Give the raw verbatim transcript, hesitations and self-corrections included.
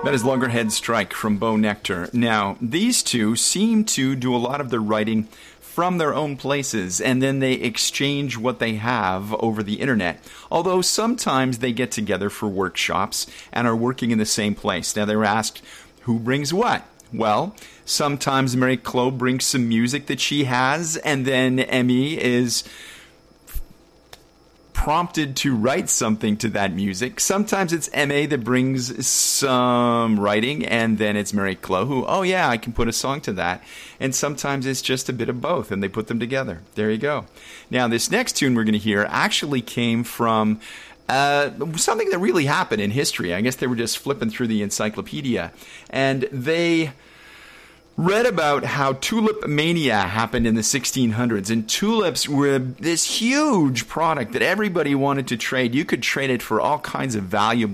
That is Loggerhead Strike from Bo Nectar. Now, these two seem to do a lot of their writing from their own places, and then they exchange what they have over the internet. Although sometimes they get together for workshops and are working in the same place. Now, they're asked, who brings what? Well, sometimes Mary Chloe brings some music that she has, and then Emmy is prompted to write something to that music. Sometimes it's M A that brings some writing, and then it's Mary Chloe who, oh yeah, I can put a song to that. And sometimes it's just a bit of both, and they put them together. There you go. Now, this next tune we're going to hear actually came from uh, something that really happened in history. I guess they were just flipping through the encyclopedia, and they read about how tulip mania happened in the sixteen hundreds, and tulips were this huge product that everybody wanted to trade. You could trade it for all kinds of valuable